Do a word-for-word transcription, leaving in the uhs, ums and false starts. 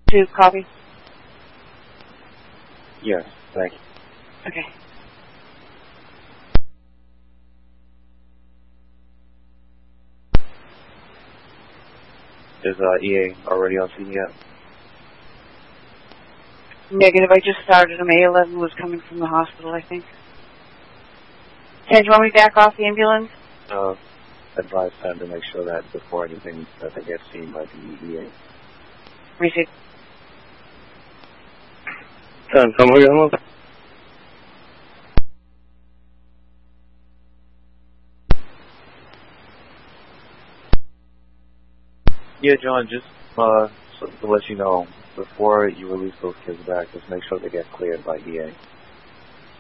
To copy? Yes, thank you. Okay. Is uh, E A already on scene yet? Negative, I just started him. A eleven was coming from the hospital, I think. Ken, do you want me back off the ambulance? Uh, advise them to make sure that before anything that they get seen by the E A. Receive. ten, come again? Yeah, John, just uh, so to let you know, before you release those kids back, just make sure they get cleared by E A.